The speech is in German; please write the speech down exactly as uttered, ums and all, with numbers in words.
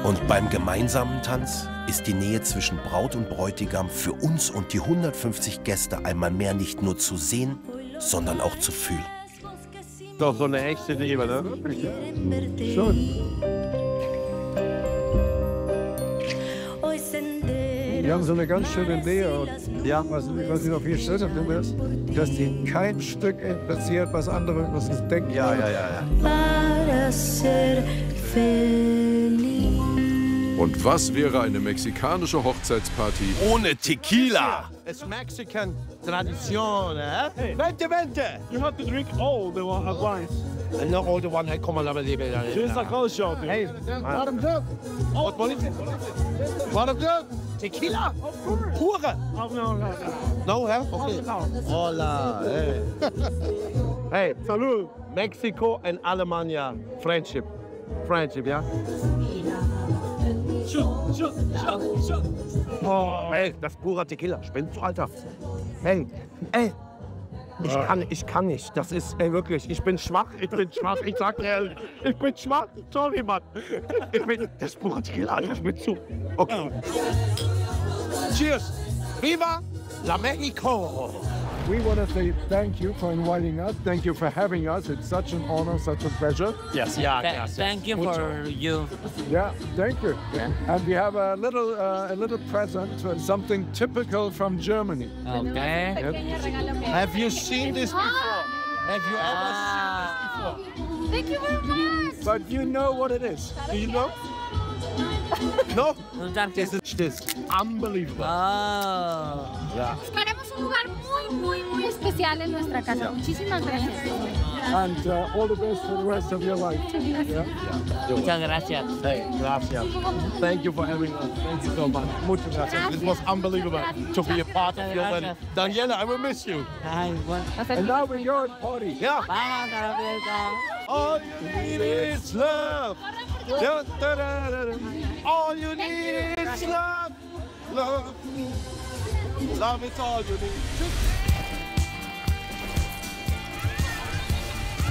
Und beim gemeinsamen Tanz ist die Nähe zwischen Braut und Bräutigam für uns und die hundertfünfzig Gäste einmal mehr nicht nur zu sehen, sondern auch zu fühlen. Doch so eine echte Liebe, ne? Schon. Wir haben so eine ganz schöne Nähe. Und ja, was, was ich noch viel schöner finde, ist, dass die kein Stück interessiert, was andere was sie denken. Ja, ja, ja, ja. Und was wäre eine mexikanische Hochzeitsparty Ohne Tequila! Es Mexican Tradition, eh? Hey. Vente, vente! You have to drink all the one at once. And not all the one, hey, come on, let me leave it. Just like all shot. Hey, let him do. What will it? Let him do. Tequila? Of course. Pure? Oh, no, no, no. No, huh? Okay. No. Hola, hey. Hey, Salud. Mexico and Alemania, friendship. Friendship, ja? Shot, shot, shot, shot. Oh, hey, das ist purer Tequila. Spinnst du, Alter? Hey, ey. Ich kann, ich kann nicht. Das ist, ey, wirklich, ich bin schwach. Ich bin schwach. Ich sag dir ehrlich, ich bin schwach. Sorry, Mann. Ich bin, das ist purer Tequila, Alter. Ich bin zu. Okay. Cheers. Viva la Mexico. We want to say thank you for inviting us. Thank you for having us. It's such an honor, such a pleasure. Yes, ja, Th yes. thank you for you. Yeah, thank you. And we have a little, uh, a little present, uh, something typical from Germany. Okay. Have you seen this before? Have you ever Ah. seen this before? Thank you very much. But you know what it is. Do you know? No? Un tanto. This is just unbelievable. Ah. Yeah. Tenemos un lugar muy, muy, muy especial en nuestra casa. Muchísimas gracias. And uh, all the best for the rest of your life. Yeah? Muchas gracias. Hey, gracias. Thank you for having us. Thank you so much. Muchas gracias. This was unbelievable to be a part of your wedding. Daniela, I will miss you. Ay, bueno. And now we're your party. Yeah. Vamos a la fiesta. All you need is love. Da, da, da, da, da. All you need is love. Love. Love is all you need.